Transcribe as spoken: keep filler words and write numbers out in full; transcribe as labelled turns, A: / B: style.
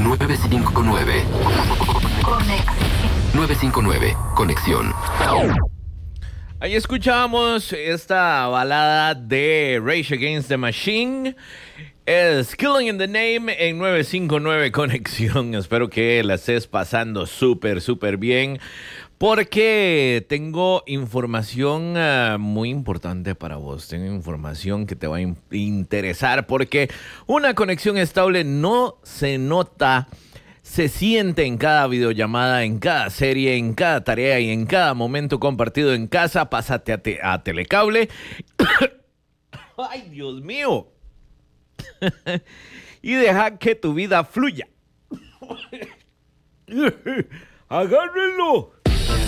A: nueve cinco nueve. nueve cinco nueve, conexión.
B: Ahí escuchamos esta balada de Rage Against the Machine. Es Killing in the Name en nueve cinco nueve Conexión. Espero que la estés pasando súper, súper bien. Porque tengo información uh, muy importante para vos. Tengo información que te va a in- interesar. Porque una conexión estable no se nota, se siente en cada videollamada, en cada serie, en cada tarea y en cada momento compartido en casa. Pásate a, te- a Telecable. ¡Ay, Dios mío! Y deja que tu vida fluya. ¡Agárrenlo!